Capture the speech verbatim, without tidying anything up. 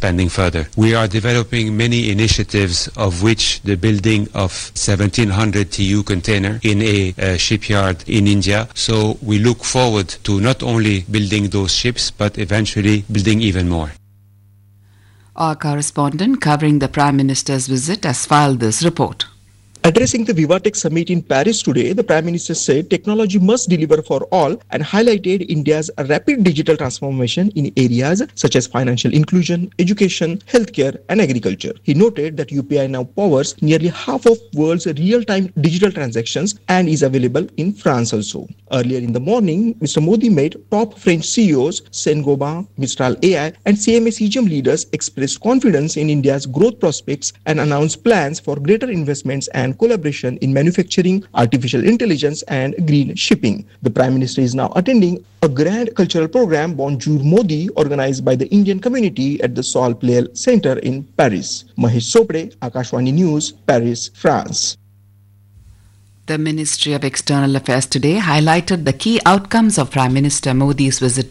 expanding further. We are developing many initiatives, of which the building of seventeen hundred T U container in a uh, shipyard in India. So we look forward to not only building those ships, but eventually building even more. Our correspondent covering the Prime Minister's visit has filed this report. Addressing the VivaTech summit in Paris today, the Prime Minister said technology must deliver for all and highlighted India's rapid digital transformation in areas such as financial inclusion, education, healthcare and agriculture. He noted that U P I now powers nearly half of the world's real-time digital transactions and is available in France also. Earlier in the morning, Mister Modi met top French C E Os, Saint-Gobain, Mistral A I and C M A C G M leaders expressed confidence in India's growth prospects and announced plans for greater investments and collaboration in manufacturing, artificial intelligence and green shipping. The Prime Minister is now attending a grand cultural program Bonjour Modi organized by the Indian community at the Saul Pleyel Center in Paris. Mahesh Sopde, Akashvani News, Paris, France. The Ministry of External Affairs today highlighted the key outcomes of Prime Minister Modi's visit